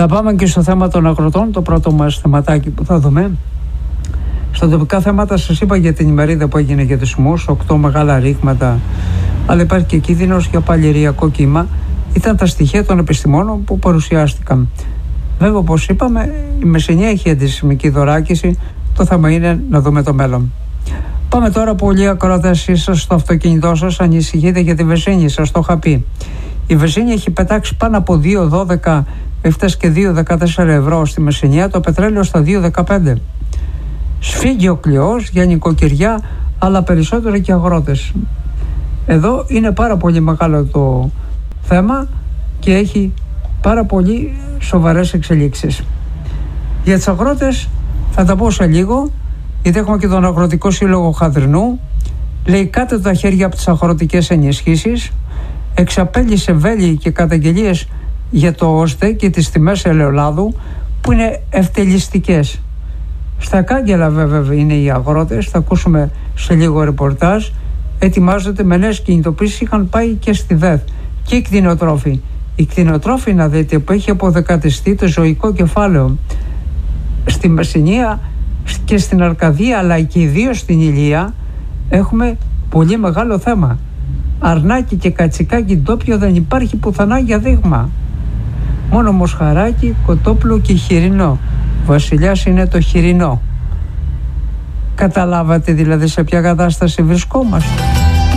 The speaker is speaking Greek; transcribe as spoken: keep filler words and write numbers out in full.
Θα πάμε και στο θέμα των αγροτών, το πρώτο μας θεματάκι που θα δούμε. Στα τοπικά θέματα σας είπα για την ημερίδα που έγινε για τους σεισμούς, οκτώ μεγάλα ρήγματα, αλλά υπάρχει και κίνδυνος για παλιριακό κύμα. Ήταν τα στοιχεία των επιστημόνων που παρουσιάστηκαν. Βέβαια, όπως είπαμε, η Μεσσηνία έχει αντισυσμική δωράκιση. Το θέμα είναι να δούμε το μέλλον. Πάμε τώρα, πολλοί ακροατές είσαστε στο αυτοκίνητό σας, ανησυχείτε για τη βενζίνη, σας το είχα πει. Η βενζίνη έχει πετάξει πάνω από δύο δώδεκα, έφτασε και δύο δεκατέσσερα ευρώ στη Μεσσηνία, το πετρέλαιο στα δύο δεκαπέντε. Σφίγγει ο κλειός για νοικοκυριά, αλλά περισσότερο και αγρότες. Εδώ είναι πάρα πολύ μεγάλο το θέμα και έχει πάρα πολύ σοβαρές εξελίξεις. Για τους αγρότες θα τα πω σε λίγο, γιατί έχουμε και τον Αγροτικό Σύλλογο Χαδρινού. Λέει κάτε τα χέρια από τις αγροτικές ενισχύσεις. Εξαπέλυσε βέλη και καταγγελίες για το ΟΣΔΕ και τις τιμές ελαιολάδου που είναι ευτελιστικές. Στα κάγκελα βέβαια είναι οι αγρότες, θα ακούσουμε σε λίγο ρεπορτάζ. Ετοιμάζονται με νέες κινητοποίησεις, είχαν πάει και στη ΔΕΘ και οι κτηνοτρόφοι. Οι κτηνοτρόφοι, να δείτε, που έχει αποδεκατιστεί το ζωικό κεφάλαιο στη Μεσσηνία και στην Αρκαδία, αλλά και ιδίως στην Ηλία, έχουμε πολύ μεγάλο θέμα. Αρνάκι και Κατσικάκι ντόπιο δεν υπάρχει πουθενά για δείγμα. Μόνο Μοσχαράκι, Κοτόπουλο και Χοιρινό. Βασιλιάς είναι το Χοιρινό. Καταλάβατε δηλαδή σε ποια κατάσταση βρισκόμαστε?